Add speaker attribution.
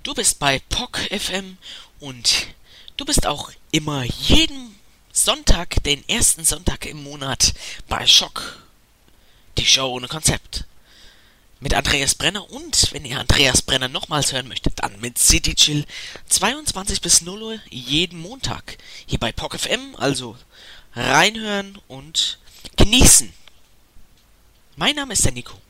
Speaker 1: Du bist bei POC FM und du bist auch immer jeden Sonntag, den ersten Sonntag im Monat bei Schock, die Show ohne Konzept. Mit Andreas Brenner und, wenn ihr Andreas Brenner nochmals hören möchtet, dann mit City Chill 22 bis 0 Uhr jeden Montag hier bei POC FM, also reinhören und genießen. Mein Name ist der Nico.